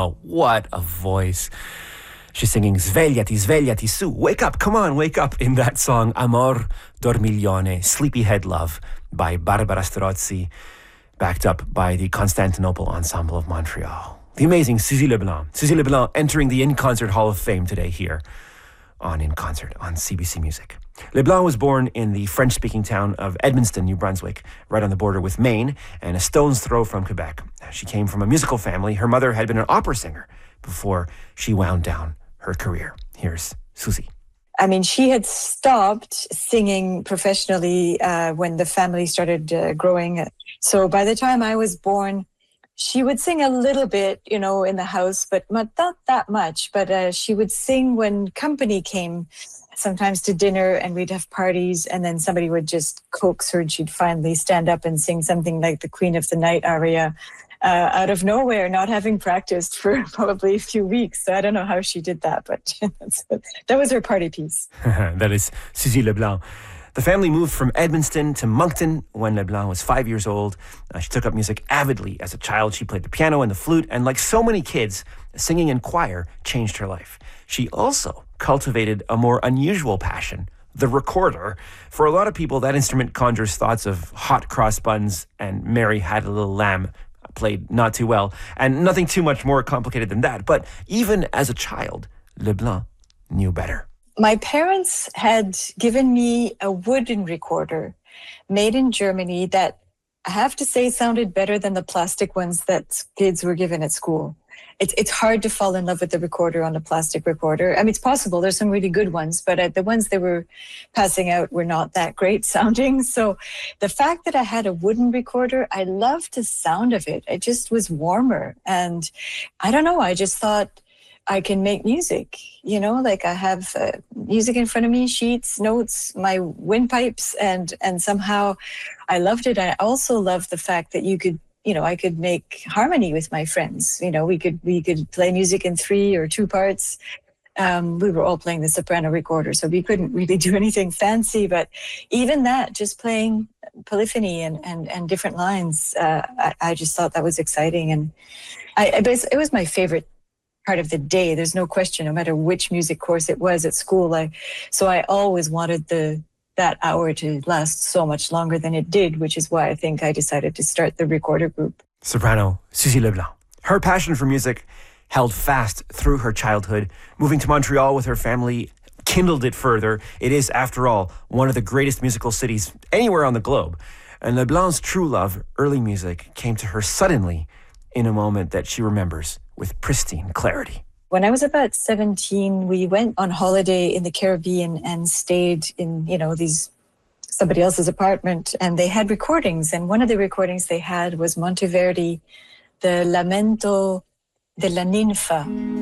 Leblanc, what a voice. She's singing Svegliati, svegliati su. Wake up, come on, wake up in that song Amor Dormiglione, Sleepyhead Love by Barbara Strozzi, backed up by the Constantinople Ensemble of Montreal. The amazing Suzy Leblanc. Suzy Leblanc entering the In Concert Hall of Fame today here on In Concert on CBC Music. Leblanc was born in the French-speaking town of Edmundston, New Brunswick, right on the border with Maine and a stone's throw from Quebec. She came from a musical family. Her mother had been an opera singer before she wound down her career. Here's Suzy. I mean, she had stopped singing professionally when the family started growing. So by the time I was born, she would sing a little bit, you know, in the house, but not that much. But she would sing when company came, sometimes to dinner, and we'd have parties, and then somebody would just coax her, and she'd finally stand up and sing something like the Queen of the Night aria out of nowhere, not having practiced for probably a few weeks. So I don't know how she did that, but that was her party piece. That is Suzy Leblanc. The family moved from Edmundston to Moncton when Leblanc was 5 years old. She took up music avidly as a child. She played the piano and the flute, and like so many kids, singing in choir changed her life. She also cultivated a more unusual passion, the recorder. For a lot of people, that instrument conjures thoughts of hot cross buns and Mary Had a Little Lamb, played not too well, and nothing too much more complicated than that. But even as a child, Leblanc knew better. My parents had given me a wooden recorder made in Germany that, I have to say, sounded better than the plastic ones that kids were given at school. It's hard to fall in love with the recorder on a plastic recorder. I mean, it's possible. There's some really good ones, but the ones they were passing out were not that great sounding. So the fact that I had a wooden recorder, I loved the sound of it. It just was warmer. And I don't know, I just thought I can make music, you know, like I have music in front of me, sheets, notes, my windpipes, and somehow I loved it. I also loved the fact that I could make harmony with my friends. You know, we could play music in 3 or 2 parts. We were all playing the soprano recorder, so we couldn't really do anything fancy. But even that, just playing polyphony and different lines, I just thought that was exciting. And it was my favorite part of the day. There's no question, no matter which music course it was at school. So I always wanted that hour to last so much longer than it did, which is why I think I decided to start the recorder group. Soprano Suzy Leblanc. Her passion for music held fast through her childhood. Moving to Montreal with her family kindled it further. It is, after all, one of the greatest musical cities anywhere on the globe. And Leblanc's true love, early music, came to her suddenly in a moment that she remembers with pristine clarity. When I was about 17, we went on holiday in the Caribbean and stayed in, somebody else's apartment, and they had recordings. And one of the recordings they had was Monteverdi, the Lamento della Ninfa.